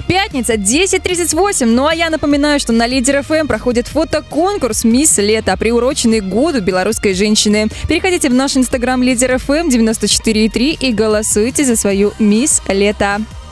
Пятница, 10:38. Ну а я напоминаю, что на Лидер ФМ проходит фотоконкурс «Мисс Лето», приуроченный году белорусской женщины. Переходите в наш инстаграм Лидер ФМ 94,3 и голосуйте за свою Мисс Лето.